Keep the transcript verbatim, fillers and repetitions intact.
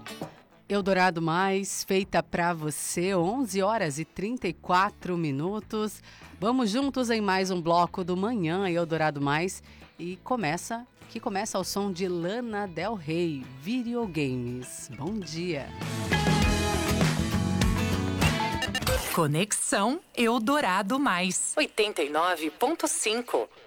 Eldorado Mais, feita pra você, onze horas e trinta e quatro minutos. Vamos juntos em mais um bloco do Manhã Eldorado Mais e começa, que começa ao som de Lana Del Rey, Videogames. Bom dia. Conexão Eldorado Mais, oitenta e nove ponto cinco.